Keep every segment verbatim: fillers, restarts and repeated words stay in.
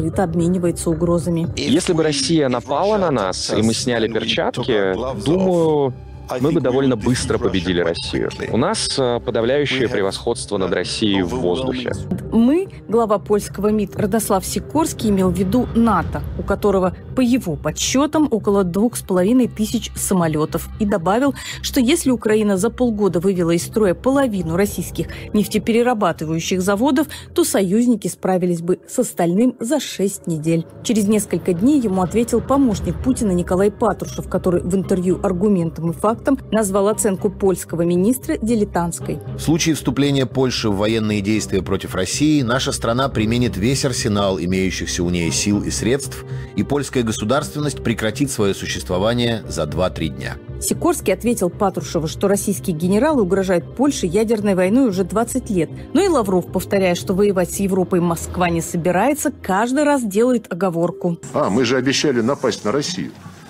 открыто обменивается угрозами. Если бы Россия напала на нас, и мы сняли перчатки, думаю, мы бы довольно быстро победили Россию. У нас подавляющее превосходство над Россией в воздухе. Мы, глава польского МИД Радослав Сикорский, имел в виду НАТО, у которого, по его подсчетам, около двух с половиной тысяч самолетов. И добавил, что если Украина за полгода вывела из строя половину российских нефтеперерабатывающих заводов, то союзники справились бы с остальным за шесть недель. Через несколько дней ему ответил помощник Путина Николай Патрушев, который в интервью «Аргументам и фактам» назвал оценку польского министра дилетантской. В случае вступления Польши в военные действия против России наша страна применит весь арсенал имеющихся у нее сил и средств, и польская государственность прекратит свое существование за два-три дня. Сикорский ответил Патрушеву, что российские генералы угрожают Польше ядерной войной уже двадцать лет. Но и Лавров, повторяя, что воевать с Европой Москва не собирается, каждый раз делает оговорку. А, мы же обещали напасть на Россию.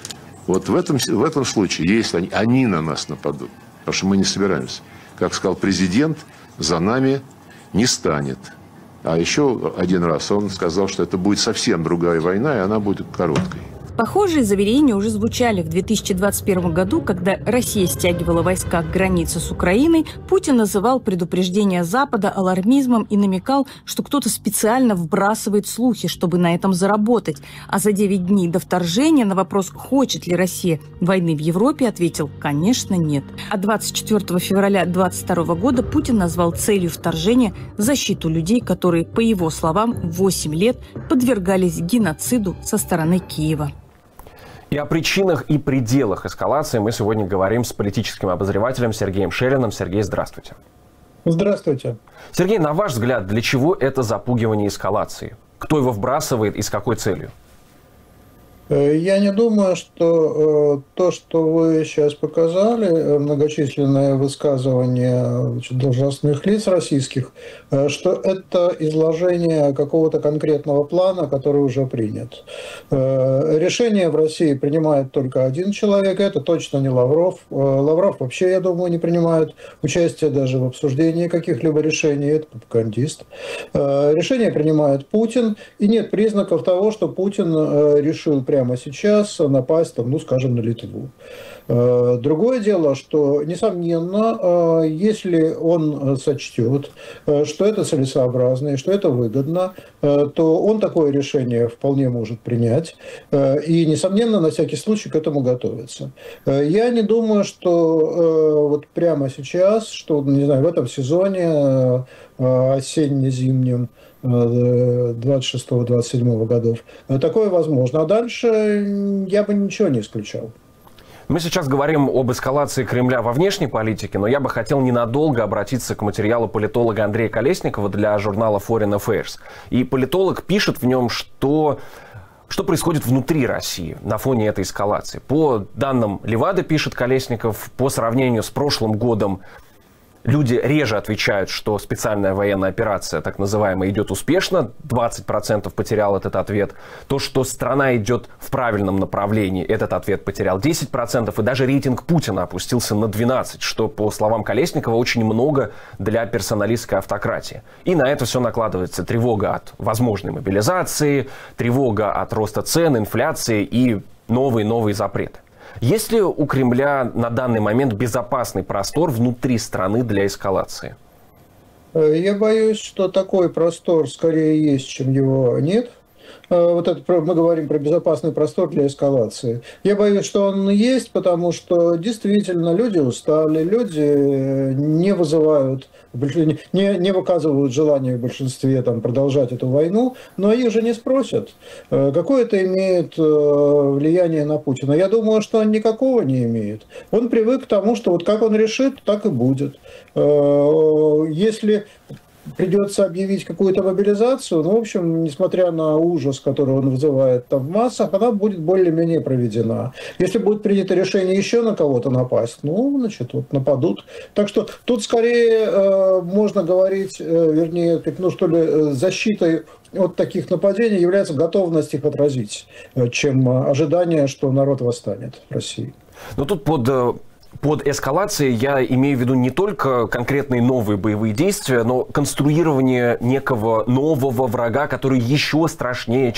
Вот в этом, в этом случае, если они, они на нас нападут, потому что мы не собираемся, как сказал президент, за нами не станет. А еще один раз он сказал, что это будет совсем другая война, и она будет короткой. Похожие заверения уже звучали в две тысячи двадцать первом году, когда Россия стягивала войска к границе с Украиной. Путин называл предупреждение Запада алармизмом и намекал, что кто-то специально вбрасывает слухи, чтобы на этом заработать. А за девять дней до вторжения на вопрос, хочет ли Россия войны в Европе, ответил, конечно, нет. А двадцать четвёртого февраля две тысячи двадцать второго года Путин назвал целью вторжения защиту людей, которые, по его словам, восемь лет подвергались геноциду со стороны Киева. И о причинах и пределах эскалации мы сегодня говорим с политическим обозревателем Сергеем Шелиным. Сергей, здравствуйте. Здравствуйте. Сергей, на ваш взгляд, для чего это запугивание эскалации? Кто его вбрасывает и с какой целью? Я не думаю, что э, то, что вы сейчас показали, многочисленные высказывания значит, должностных лиц российских, э, что это изложение какого-то конкретного плана, который уже принят. Э, решение в России принимает только один человек, это точно не Лавров. Э, Лавров вообще, я думаю, не принимает участие даже в обсуждении каких-либо решений, это пропагандист. Э, решение принимает Путин, и нет признаков того, что Путин э, решил прямо прямо сейчас напасть, там, ну, скажем, на Литву. Другое дело, что, несомненно, если он сочтет, что это целесообразно и что это выгодно, то он такое решение вполне может принять и, несомненно, на всякий случай к этому готовится. Я не думаю, что вот прямо сейчас, что, не знаю, в этом сезоне осенне-зимнем двадцать шестого — двадцать седьмого годов такое возможно. А дальше я бы ничего не исключал. Мы сейчас говорим об эскалации Кремля во внешней политике, но я бы хотел ненадолго обратиться к материалу политолога Андрея Колесникова для журнала Foreign Affairs. И политолог пишет в нем, что... Что происходит внутри России на фоне этой эскалации? По данным Левады, пишет Колесников, по сравнению с прошлым годом, люди реже отвечают, что специальная военная операция, так называемая, идет успешно. двадцать процентов потерял этот ответ. То, что страна идет в правильном направлении, этот ответ потерял десять процентов. И даже рейтинг Путина опустился на двенадцать процентов, что, по словам Колесникова, очень много для персоналистской автократии. И на это все накладывается тревога от возможной мобилизации, тревога от роста цен, инфляции и новые-новые запреты. Есть ли у Кремля на данный момент безопасный простор внутри страны для эскалации? Я боюсь, что такой простор скорее есть, чем его нет. Вот это мы говорим про безопасный простор для эскалации. Я боюсь, что он есть, потому что действительно люди устали, люди не вызывают, не, не выказывают желания в большинстве там, продолжать эту войну, но их же не спросят, какое это имеет влияние на Путина. Я думаю, что он никакого не имеет. Он привык к тому, что вот как он решит, так и будет. Если придется объявить какую-то мобилизацию, ну, в общем, несмотря на ужас, который он вызывает там в массах, она будет более-менее проведена. Если будет принято решение еще на кого-то напасть, ну, значит, вот нападут. Так что тут скорее э, можно говорить, э, вернее, ну, что ли, защитой от таких нападений является готовность их отразить, чем ожидание, что народ восстанет в России. Но тут под... Под эскалацией я имею в виду не только конкретные новые боевые действия, но конструирование некого нового врага, который еще страшнее,